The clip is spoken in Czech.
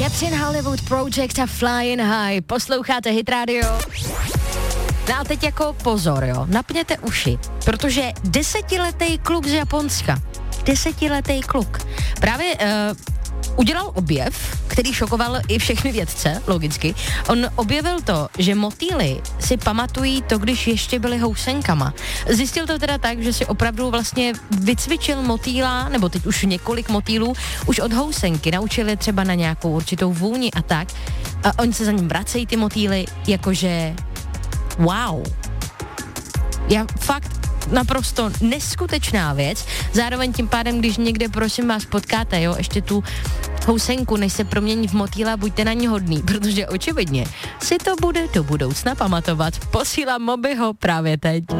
Captain Hollywood Project a Flying High. Posloucháte Hit Radio. No a teď jako pozor, jo, napněte uši, protože 10letý kluk z Japonska, 10letý kluk, právě udělal objev, který šokoval i všechny vědce, logicky. On objevil to, že motýly si pamatují to, když ještě byly housenkama. Zjistil to teda tak, že si opravdu vlastně vycvičil motýla, nebo teď už několik motýlů, už od housenky, naučili třeba na nějakou určitou vůni a tak. A oni se za ním vracejí ty motýly, jakože wow. Já fakt naprosto neskutečná věc. Zároveň tím pádem, když někde, prosím vás, potkáte, jo, ještě tu housenku, než se promění v motýla, buďte na ní hodný, protože očividně si to bude do budoucna pamatovat. Posílám Mobyho právě teď.